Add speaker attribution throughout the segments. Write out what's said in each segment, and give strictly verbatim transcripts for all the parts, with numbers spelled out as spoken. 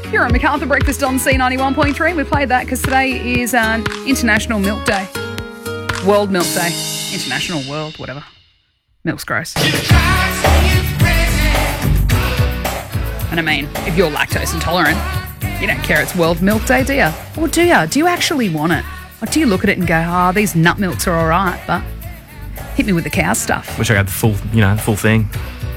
Speaker 1: You're on Macarthur Breakfast on C ninety-one point three. We played that because today is um, International Milk Day. World Milk Day. International World, whatever. Milk's gross. And I mean, if you're lactose intolerant, you don't care it's World Milk Day, do you? Or do you? Do you actually want it? Or do you look at it and go, oh, these nut milks are all right, but hit me with the cow stuff.
Speaker 2: Wish I had the full, you know, full thing.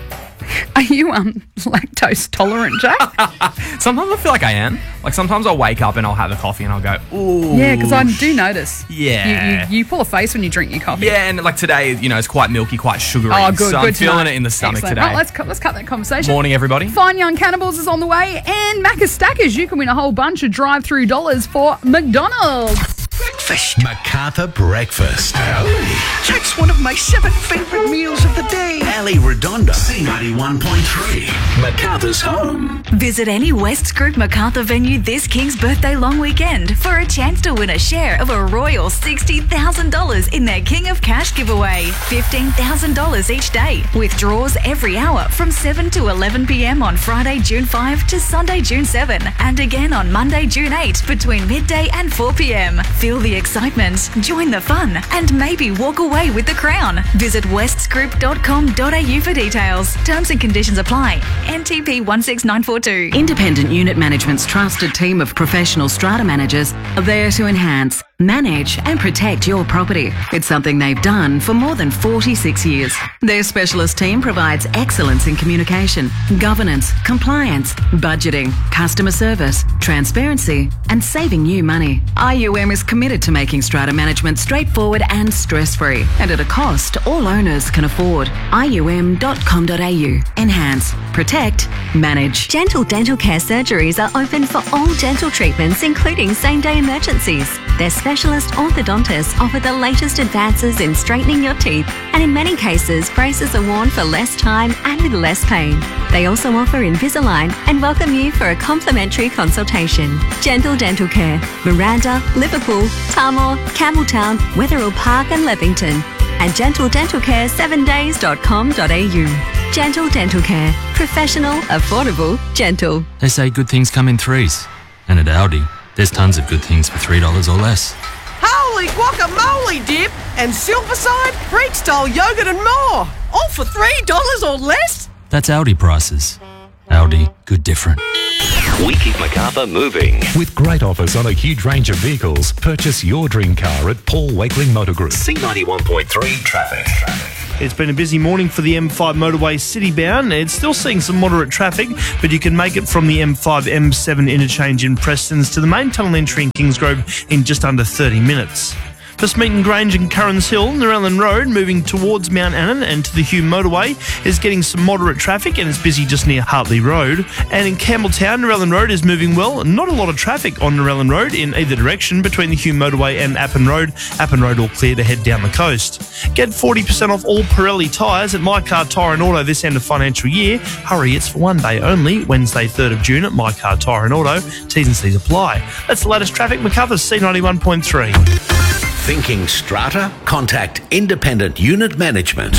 Speaker 1: Are you um lactose tolerant, Jack?
Speaker 2: Sometimes I feel like I am. Like sometimes I'll wake up and I'll have a coffee and I'll go, ooh.
Speaker 1: Yeah, because I do notice.
Speaker 2: Yeah.
Speaker 1: You, you, you pull a face when you drink your coffee.
Speaker 2: Yeah, and like today, you know, it's quite milky, quite sugary.
Speaker 1: Oh, good,
Speaker 2: so
Speaker 1: good
Speaker 2: I'm
Speaker 1: to
Speaker 2: feeling
Speaker 1: know.
Speaker 2: it in the stomach
Speaker 1: Excellent.
Speaker 2: today.
Speaker 1: Right, let's, cut, let's cut that conversation.
Speaker 2: Morning, everybody.
Speaker 1: Fine Young Cannibals is on the way, and Macca's Stackers. You can win a whole bunch of drive-through dollars for McDonald's.
Speaker 3: Breakfast. Macarthur Breakfast.
Speaker 4: Jack's one of my seven favourite meals of the day.
Speaker 3: Ali Redonda. C ninety-one point three. Macarthur's home.
Speaker 5: Visit any West Group Macarthur venue this King's Birthday long weekend for a chance to win a share of a royal sixty thousand dollars in their King of Cash giveaway. fifteen thousand dollars each day, with draws every hour from seven to eleven p.m. on Friday, June fifth to Sunday, June seventh, and again on Monday, June eighth between midday and four p.m. Feel the excitement, join the fun, and maybe walk away with the crown. Visit wests group dot com dot a u for details. Terms and conditions apply. N T P one six nine four two.
Speaker 6: Independent Unit Management's trusted team of professional strata managers are there to enhance, manage and protect your property. It's something they've done for more than forty-six years. Their specialist team provides excellence in communication, governance, compliance, budgeting, customer service, transparency and saving you money. I U M is committed to making strata management straightforward and stress-free, and at a cost all owners can afford. I U M dot com dot a u. Enhance, protect, manage.
Speaker 7: Gentle Dental Care surgeries are open for all dental treatments, including same-day emergencies. Their specialist orthodontists offer the latest advances in straightening your teeth, and in many cases, braces are worn for less time and with less pain. They also offer Invisalign and welcome you for a complimentary consultation. Gentle Dental Care, Miranda, Liverpool, Tamworth, Campbelltown, Wetherill Park and Leppington. And gentle dental care seven days dot com dot a u. Gentle Dental Care. Professional, affordable, gentle.
Speaker 8: They say good things come in threes. And at Aldi, there's tons of good things for three dollars or less.
Speaker 4: Holy guacamole dip and Silverside, Greek-style yogurt and more. All for three dollars or less?
Speaker 8: That's Aldi prices. Aldi, good different.
Speaker 3: We keep Macarthur moving. With great offers on a huge range of vehicles, purchase your dream car at Paul Wakeling Motor Group. C ninety-one point three traffic. traffic.
Speaker 9: It's been a busy morning for the M five motorway city-bound. It's still seeing some moderate traffic, but you can make it from the M five M seven interchange in Prestons to the main tunnel entry in Kingsgrove in just under thirty minutes. For Smeaton Grange and Currans Hill, Narellan Road, moving towards Mount Annan and to the Hume motorway, is getting some moderate traffic and it's busy just near Hartley Road. And in Campbelltown, Narellan Road is moving well. Not a lot of traffic on Narellan Road in either direction between the Hume motorway and Appin Road. Appin Road all clear to head down the coast. Get forty percent off all Pirelli tyres at My Car Tyre and Auto this end of financial year. Hurry, it's for one day only, Wednesday third of June at My Car Tyre and Auto. T's and C's apply. That's the latest traffic. Macarthur's C ninety-one point three.
Speaker 3: Thinking strata? Contact Independent Unit Management.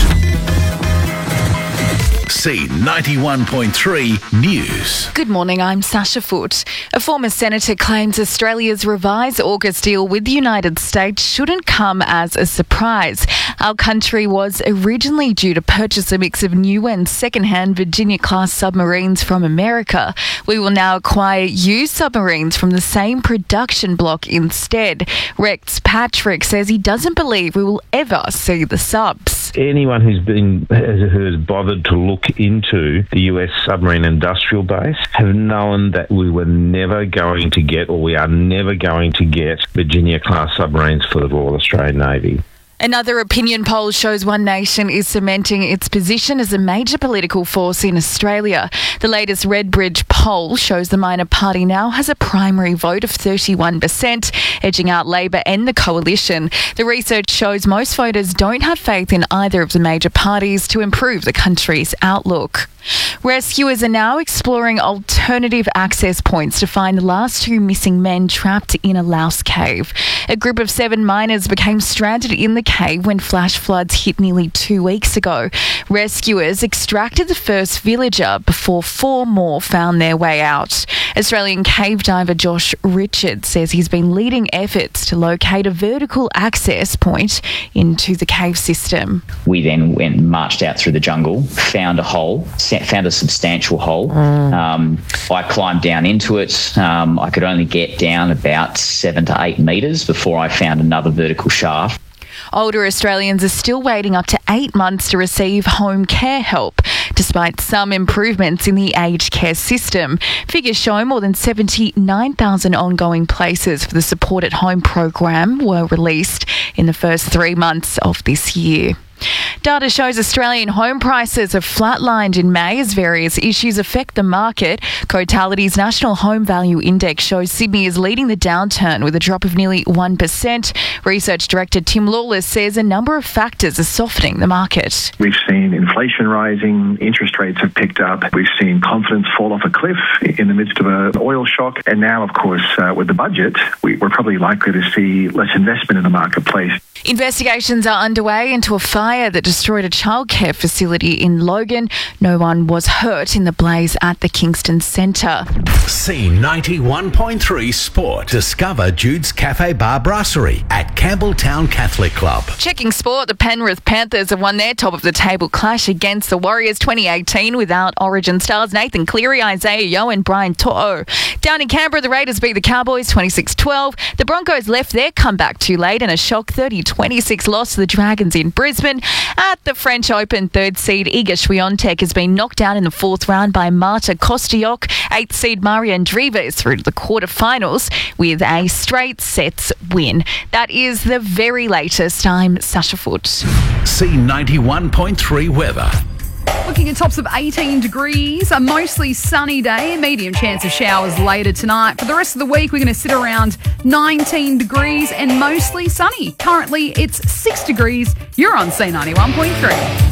Speaker 3: C ninety-one point three News.
Speaker 10: Good morning, I'm Sasha Foote. A former senator claims Australia's revised AUKUS deal with the United States shouldn't come as a surprise. Our country was originally due to purchase a mix of new and second-hand Virginia-class submarines from America. We will now acquire used submarines from the same production block instead. Rex Patrick says he doesn't believe we will ever see the subs.
Speaker 11: Anyone who's been has, has bothered to look into the U S submarine industrial base have known that we were never going to get, or we are never going to get, Virginia-class submarines for the Royal Australian Navy.
Speaker 10: Another opinion poll shows One Nation is cementing its position as a major political force in Australia. The latest Redbridge poll shows the minor party now has a primary vote of thirty-one percent, edging out Labor and the Coalition. The research shows most voters don't have faith in either of the major parties to improve the country's outlook. Rescuers are now exploring alternative access points to find the last two missing men trapped in a louse cave. A group of seven miners became stranded in the cave when flash floods hit nearly two weeks ago. Rescuers extracted the first villager before four more found their way out. Australian cave diver Josh Richards says he's been leading efforts to locate a vertical access point into the cave system.
Speaker 12: We then went and marched out through the jungle, found a hole, found a substantial hole. Mm. Um, I climbed down into it. Um, I could only get down about seven to eight metres before I found another vertical shaft.
Speaker 10: Older Australians are still waiting up to eight months to receive home care help, despite some improvements in the aged care system. Figures show more than seventy-nine thousand ongoing places for the Support at Home program were released in the first three months of this year. Data shows Australian home prices have flatlined in May as various issues affect the market. Cotality's National Home Value Index shows Sydney is leading the downturn with a drop of nearly one percent. Research Director Tim Lawless says a number of factors are softening the market.
Speaker 13: We've seen inflation rising, interest rates have picked up, we've seen confidence fall off a cliff in the midst of an oil shock, and now, of course, uh, with the budget, we, we're probably likely to see less investment in the marketplace.
Speaker 10: Investigations are underway into a fire that destroyed a childcare facility in Logan. No one was hurt in the blaze at the Kingston Centre.
Speaker 3: C ninety-one point three Sport. Discover Jude's Cafe Bar Brasserie at Campbelltown Catholic Club.
Speaker 10: Checking sport, the Penrith Panthers have won their top-of-the-table clash against the Warriors twenty eighteen without Origin stars Nathan Cleary, Isaiah Yeo and Brian To'o. Down in Canberra, the Raiders beat the Cowboys twenty-six twelve. The Broncos left their comeback too late in a shock thirty twenty-six loss to the Dragons in Brisbane. At the French Open, third seed Iga Swiatek has been knocked out in the fourth round by Marta Kostyuk. Eighth seed Maria Andreeva is through to the quarterfinals with a straight sets win. That is the very latest. I'm Sasha Foote.
Speaker 3: C ninety-one point three weather.
Speaker 1: Looking at tops of eighteen degrees, a mostly sunny day, medium chance of showers later tonight. For the rest of the week, we're going to sit around nineteen degrees and mostly sunny. Currently, it's six degrees. You're on C ninety-one point three.